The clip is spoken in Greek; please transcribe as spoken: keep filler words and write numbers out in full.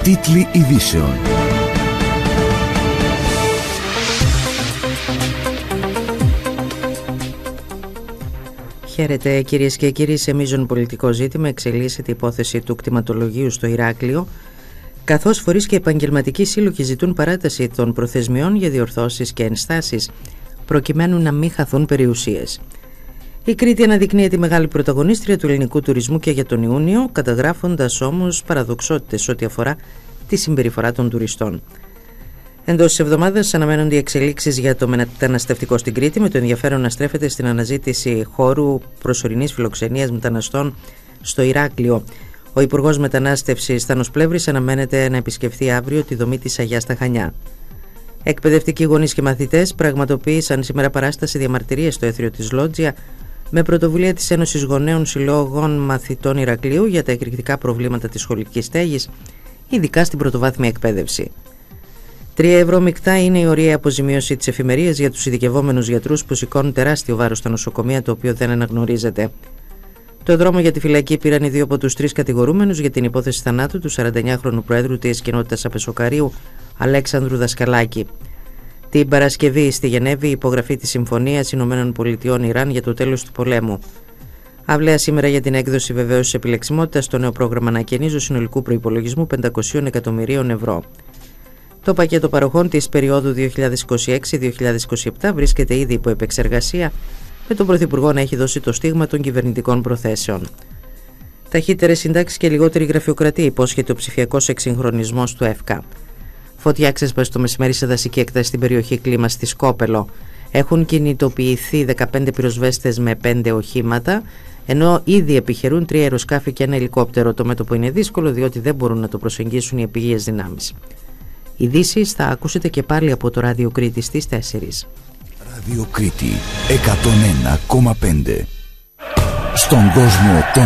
Τίτλοι ειδήσεων. Χαίρετε κυρίες και κύριοι. Σε μείζον πολιτικό ζήτημα εξελίσσεται η υπόθεση του κτηματολογίου στο Ηράκλειο, καθώς φορείς και επαγγελματικοί σύλλογοι ζητούν παράταση των προθεσμιών για διορθώσεις και ενστάσεις, προκειμένου να μην χαθούν περιουσίες. Η Κρήτη αναδεικνύεται μεγάλη πρωταγωνίστρια του ελληνικού τουρισμού και για τον Ιούνιο, καταγράφοντας όμως παραδοξότητες ό,τι αφορά τη συμπεριφορά των τουριστών. Εντός της εβδομάδας αναμένονται οι εξελίξεις για το μεταναστευτικό στην Κρήτη, με το ενδιαφέρον να στρέφεται στην αναζήτηση χώρου προσωρινής φιλοξενίας μεταναστών στο Ηράκλειο. Ο Υπουργός Μετανάστευσης Θάνος Πλεύρης αναμένεται να επισκεφθεί αύριο τη δομή της Αγιάς στα Χανιά. Εκπαιδευτικοί γονείς και μαθητές πραγματοποίησαν σήμερα παράσταση διαμαρτυρίας στο Έθριο της Λότζια, με πρωτοβουλία της Ένωσης Γονέων Συλλόγων Μαθητών Ηρακλείου για τα εκρηκτικά προβλήματα της σχολικής στέγης, ειδικά στην πρωτοβάθμια εκπαίδευση. Τρία ευρώ μεικτά είναι η ωραία αποζημίωση της εφημερίας για τους ειδικευόμενους γιατρούς που σηκώνουν τεράστιο βάρος στα νοσοκομεία, το οποίο δεν αναγνωρίζεται. Το δρόμο για τη φυλακή πήραν οι δύο από τους τρεις κατηγορούμενους για την υπόθεση θανάτου του σαρανταεννιάχρονου Προέδρου της κοινότητας Απεσοκαρίου, Αλέξανδρου Δασκαλάκη. Την Παρασκευή στη Γενέβη, η υπογραφή της Συμφωνίας Ηνωμένων Πολιτειών Ιράν για το τέλος του πολέμου. Αυλαία σήμερα για την έκδοση βεβαίωσης επιλεξιμότητας στο νέο πρόγραμμα ανακαινίζου συνολικού προϋπολογισμού πεντακόσια εκατομμυρίων ευρώ. Το πακέτο παροχών της περίοδου δύο χιλιάδες είκοσι έξι δύο χιλιάδες είκοσι επτά βρίσκεται ήδη υπό επεξεργασία, με τον Πρωθυπουργό να έχει δώσει το στίγμα των κυβερνητικών προθέσεων. Ταχύτερες συντάξεις και λιγότερη γραφειοκρατία υπόσχεται ο ψηφιακός εξυγχρονισμός του ΕΦΚΑ. Φωτιά ξέσπασε το μεσημέρι σε δασική έκταση στην περιοχή Κλίμα στη Σκόπελο. Έχουν κινητοποιηθεί δεκαπέντε πυροσβέστες με πέντε οχήματα, ενώ ήδη επιχειρούν τρία αεροσκάφη και ένα ελικόπτερο. Το μέτωπο είναι δύσκολο, διότι δεν μπορούν να το προσεγγίσουν οι επίγειες δυνάμεις. Ειδήσεις θα ακούσετε και πάλι από το Ράδιο Κρήτη στις τέσσερις. Ράδιο Κρήτη εκατόν ένα κόμμα πέντε. Στον κόσμο των